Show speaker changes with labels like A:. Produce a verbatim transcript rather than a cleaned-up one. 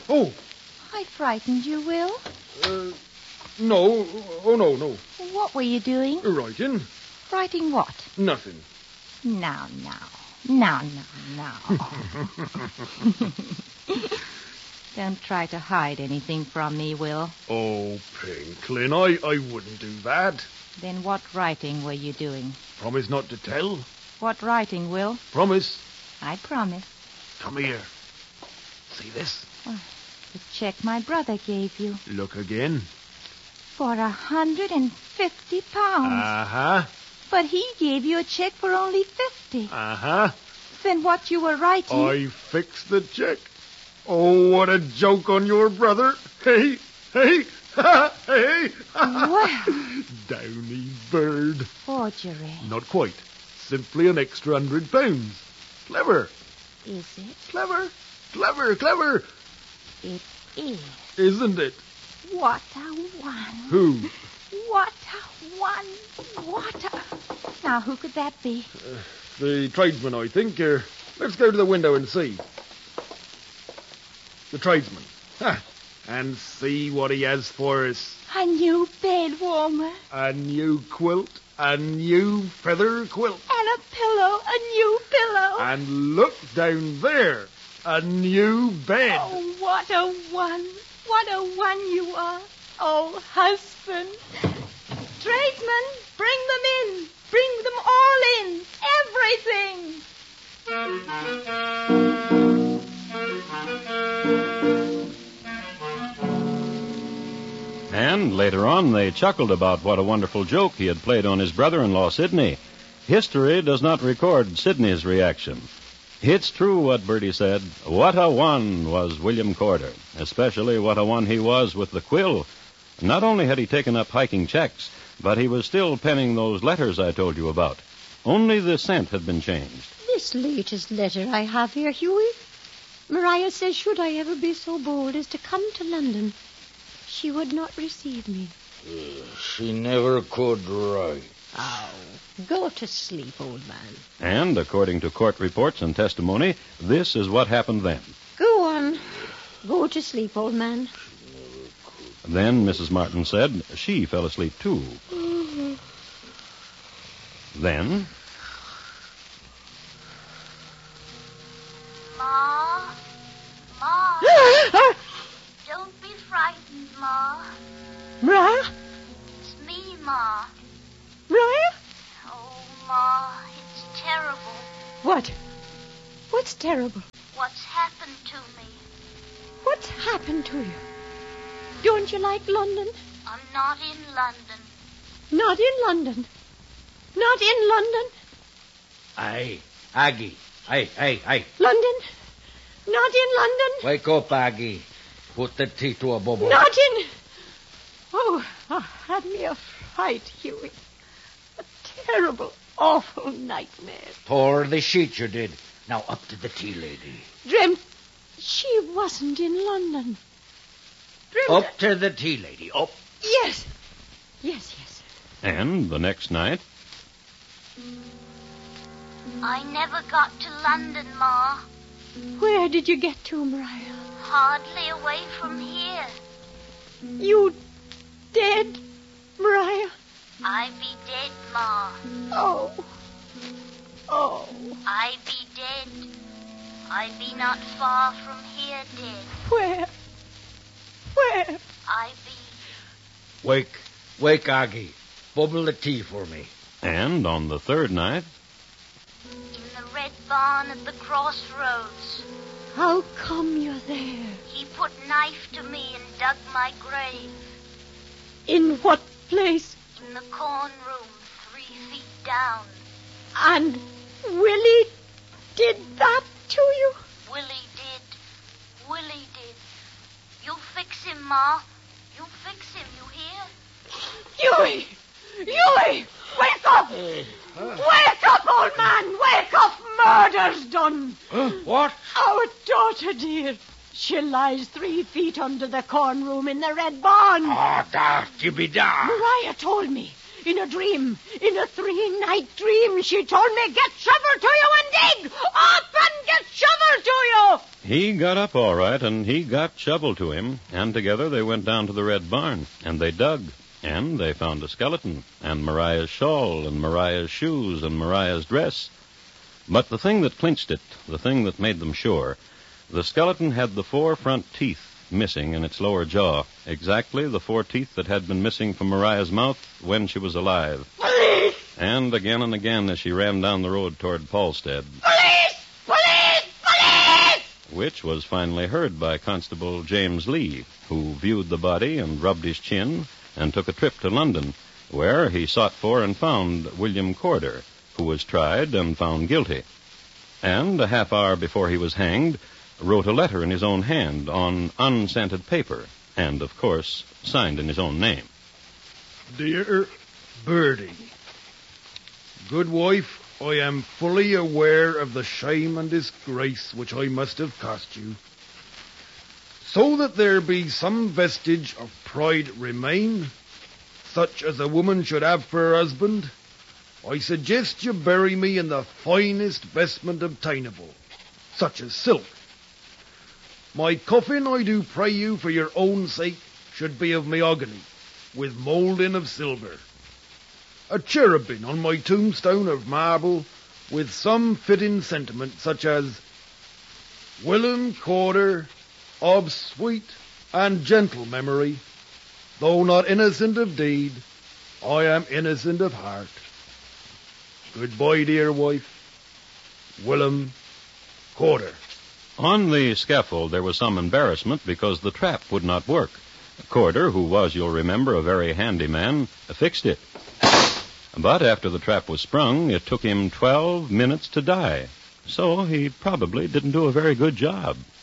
A: Oh.
B: I frightened you, Will.
A: Uh, no. Oh, no, no.
B: What were you doing?
A: Writing.
B: Writing what?
A: Nothing.
B: Now, now. Now, now, now. Don't try to hide anything from me, Will.
A: Oh, Pinklin, I, I wouldn't do that.
B: Then what writing were you doing?
A: Promise not to tell.
B: What writing, Will?
A: Promise.
B: I promise.
A: Come here. See this?
B: Oh, the check my brother gave you.
A: Look again.
B: For a hundred and fifty pounds.
A: Uh-huh.
B: But he gave you a check for only fifty.
A: Uh-huh.
B: Then what you were writing...
A: I fixed the check. Oh, what a joke on your brother. Hey, hey, hey.
B: Well.
A: Downy bird.
B: Forgery.
A: Not quite. Simply an extra hundred pounds. Clever.
B: Is it?
A: Clever. Clever, clever.
B: It is.
A: Isn't it?
B: What a one.
A: Who?
B: What a one. What a... Now, who could that be?
A: Uh, the tradesman, I think. Uh, let's go to the window and see. The tradesman. Ha. And see what he has for us.
B: A new bed warmer.
A: A new quilt. A new feather quilt.
B: And a pillow. A new pillow.
A: And look down there. A new bed.
B: Oh, what a one. What a one you are. Oh, husband. Tradesman, bring them in. Bring them all in. Everything.
C: And later on, they chuckled about what a wonderful joke he had played on his brother-in-law, Sidney. History does not record Sidney's reaction. It's true what Bertie said. What a one was William Corder, especially what a one he was with the quill. Not only had he taken up hiking checks, but he was still penning those letters I told you about. Only the scent had been changed.
D: This latest letter I have here, Hughie. Maria says, should I ever be so bold as to come to London, she would not receive me.
E: Uh, she never could write.
D: Oh, go to sleep, old man.
C: And, according to court reports and testimony, this is what happened then.
D: Go on. Go to sleep, old man.
C: Then Missus Martin said she fell asleep, too.
D: Mm-hmm.
C: Then...
F: Ma? Ma? Don't be frightened, Ma.
D: Maria?
F: It's me, Ma.
D: Maria?
F: Oh, Ma, it's terrible.
D: What? What's terrible?
F: What's happened to me?
D: What's happened to you? Don't you like London?
F: I'm not in London.
D: Not in London? Not in London?
E: Aye, Aggie. Aye, aye, aye.
D: London? Not in London?
E: Wake up, Aggie. Put the tea to a bubble.
D: Not in... Oh, oh, had me a fright, Hughie. A terrible, awful nightmare.
E: Tore the sheet you did. Now up to the tea lady.
D: Dreamt she wasn't in London. Dreamt...
E: Up to the tea lady, up.
D: Yes. Yes, yes.
C: And the next night...
F: I never got to London, Ma.
D: Where did you get to, Maria?
F: Hardly away from here.
D: You dead, Maria?
F: I be dead, Ma.
D: Oh. Oh.
F: I be dead. I be not far from here dead.
D: Where? Where?
F: I be...
E: Wake. Wake, Aggie. Bubble the tea for me.
C: And on the third night...
F: In the red barn at the crossroads.
D: How come you're there?
F: He put knife to me and dug my grave.
D: In what place?
F: In the corn room, three feet down.
D: And Willie did that to you?
F: Willie did. Willie did. You fix him, Ma. You fix him, you hear?
D: Hughie! Hughie! Wake up!
E: Uh, huh?
D: Wake up, old man! Wake up! Murder's done!
E: Uh, what?
D: Our daughter, dear. She lies three feet under the corn room in the red barn.
E: Ah, oh, daft you be daft.
D: Maria told me. in a dream. In a three-night dream, she told me, get shovel to you and dig! Up and get shovel to you!
C: He got up all right, and he got shovel to him, and together they went down to the Red Barn, and they dug, and they found a skeleton, and Mariah's shawl, and Mariah's shoes, and Mariah's dress. But the thing that clinched it, the thing that made them sure, the skeleton had the four front teeth missing in its lower jaw, exactly the four teeth that had been missing from Mariah's mouth when she was alive.
D: Police!
C: And again and again as she ran down the road toward Paulstead.
D: Police! Police! Police!
C: Which was finally heard by Constable James Lee, who viewed the body and rubbed his chin and took a trip to London, where he sought for and found William Corder, who was tried and found guilty. And a half hour before he was hanged, wrote a letter in his own hand on unscented paper, and, of course, signed in his own name.
A: Dear Birdie, good wife, I am fully aware of the shame and disgrace which I must have cost you. So that there be some vestige of pride remain, such as a woman should have for her husband, I suggest you bury me in the finest vestment obtainable, such as silk. My coffin, I do pray you, for your own sake, should be of mahogany, with moulding of silver. A cherubim on my tombstone of marble, with some fitting sentiment, such as, Willem Corder, of sweet and gentle memory, though not innocent of deed, I am innocent of heart. Goodbye, dear wife. Willem Corder.
C: On the scaffold there was some embarrassment because the trap would not work. Corder, who was, you'll remember, a very handy man, fixed it. But after the trap was sprung, it took him twelve minutes to die. So he probably didn't do a very good job.